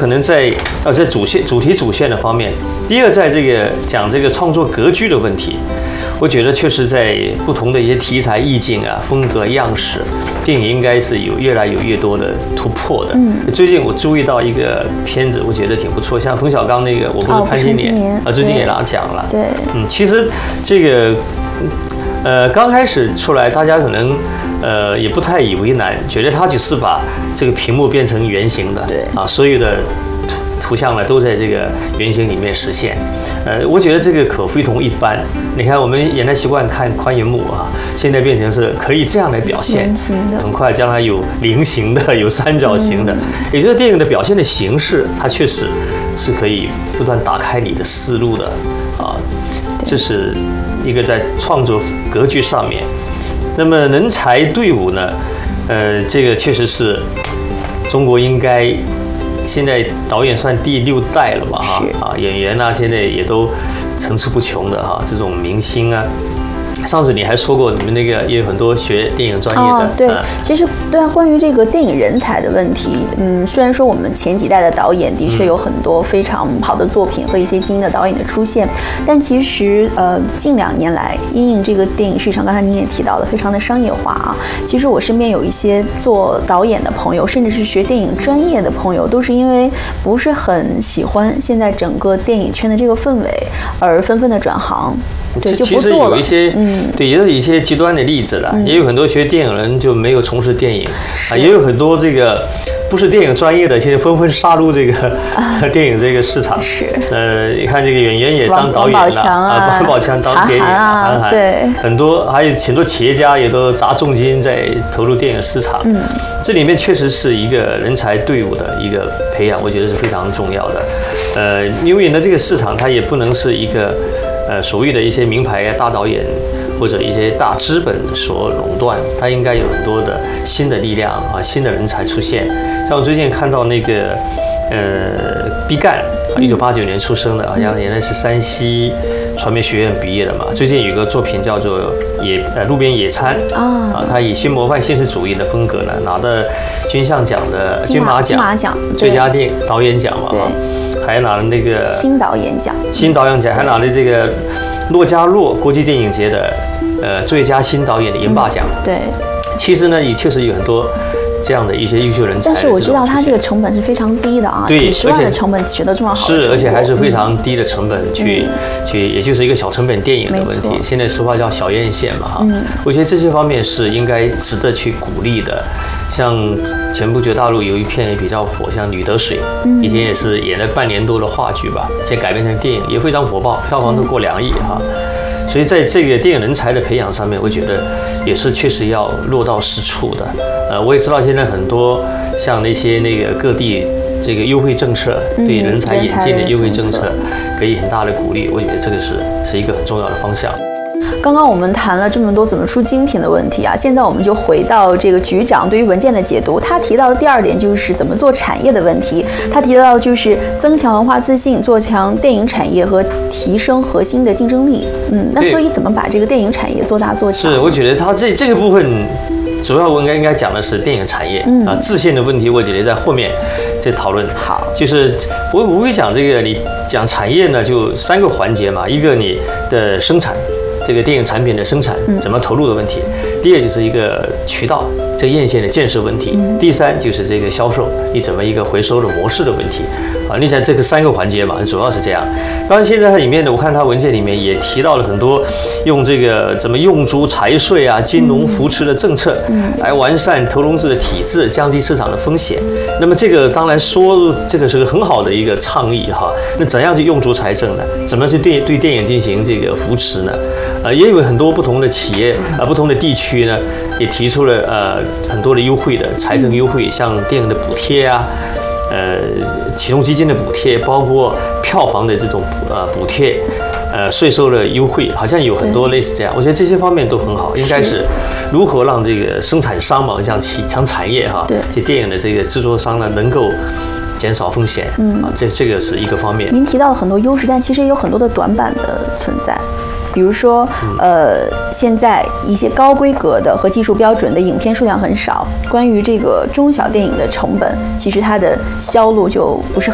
可能在主线的方面，第二在这个讲这个创作格局的问题。我觉得确实在不同的一些题材、意境啊、风格、样式，电影应该是越来越多的突破的。最近我注意到一个片子，我觉得挺不错，像冯小刚那个《我不是潘金莲》最近也拿奖了。 对， 其实这个刚开始出来，大家可能也不太以为难，觉得他只是把这个屏幕变成圆形的， 对啊， 所有的图像呢都在这个圆形里面实现。我觉得这个可非同一般。你看，我们原来习惯看宽银幕啊，现在变成是可以这样来表现， 圆形的， 很快将来有菱形的，有三角形的，也就是电影的表现的形式，它确实是可以不断打开你的思路的啊。这是一个在创作格局上面。那么人才队伍呢？这个确实是中国应该。现在导演算第6代了吧？演员啊，现在也都层出不穷的哈，这种明星啊。上次你还说过，你们那个也有很多学电影专业的。 对，其实对啊，关于这个电影人才的问题，虽然说我们前几代的导演的确有很多非常好的作品和一些精英的导演的出现，但其实近2年来，因应这个电影市场，刚才您也提到了，非常的商业化啊。其实我身边有一些做导演的朋友，甚至是学电影专业的朋友，都是因为不是很喜欢现在整个电影圈的这个氛围，而纷纷的转行。对，就不做了。其实有一些，对，也有一些极端的例子了。也有很多学电影人就没有从事电影，也有很多这个不是电影专业的，现在纷纷杀入这个电影这个市场。 是。 你看这个演员也当导演了，王宝强当电影，韩寒， 对， 很多还有很多企业家也都砸重金在投入电影市场。这里面确实是一个人才队伍的一个培养，我觉得是非常重要的。因为呢，这个市场它也不能是一个。所谓的一些名牌大导演或者一些大资本所垄断，它应该有很多的新的力量啊，新的人才出现。像我最近看到那个毕赣，1989年出生的，好像原来是山西传媒学院毕业的嘛。最近有个作品叫做路边野餐啊，他以新模范现实主义的风格呢，拿的金像奖的金马奖最佳导演奖嘛。还拿了那个新导演奖， 还拿了这个洛迦诺国际电影节的最佳新导演的银霸奖。 对， 其实呢也确实有很多这样的一些优秀人才。 但是我知道他这个成本是非常低的啊， 对， 几10万的成本取得这么好的成果， 是，而且还是非常低的成本去，也就是一个小成本电影的问题。现在实话叫小院线嘛哈。我觉得这些方面是应该值得去鼓励的。像前不久大陆有一片也比较火，像《女得水》，以前也是演了半年多的话剧吧，现在改编成电影也非常火爆，票房都过2亿哈。所以在这个电影人才的培养上面，我觉得也是确实要落到实处的。我也知道现在很多像那个各地这个优惠政策，对人才引进的优惠政策给予很大的鼓励，我觉得这个是一个很重要的方向。 刚刚我们谈了这么多怎么出精品的问题啊，现在我们就回到这个局长对于文件的解读。他提到的第2点就是怎么做产业的问题。他提到就是增强文化自信，做强电影产业和提升核心的竞争力。那所以怎么把这个电影产业做大做强？ 是，我觉得他这个部分主要我应该讲的是电影产业自信的问题，我觉得在后面再讨论。 好， 就是我会讲这个，你讲产业呢，就3个环节嘛，一个你的生产。这个电影产品的生产怎么投入的问题，第2就是一个渠道这个院线的建设问题，第3就是这个销售你怎么一个回收的模式的问题啊。你想这个3个环节嘛，主要是这样。当然现在它里面呢，我看它文件里面也提到了很多用这个怎么用足财税啊、金融扶持的政策来完善投融资的体制，降低市场的风险。那么这个当然说这个是个很好的一个倡议哈。那怎样去用足财政呢？怎么去对电影进行这个扶持呢？也有很多不同的企业不同的地区呢，也提出了很多的优惠的财政优惠，像电影的补贴啊，启动基金的补贴，包括票房的这种补贴，税收的优惠，好像有很多类似这样。我觉得这些方面都很好，应该是如何让这个生产商嘛，像强产业哈，这电影的这个制作商呢，能够减少风险这个是一个方面。 您提到了很多优势，但其实也有很多的短板的存在。比如说，现在一些高规格的和技术标准的影片数量很少。关于这个中小电影的成本，其实它的销路就不是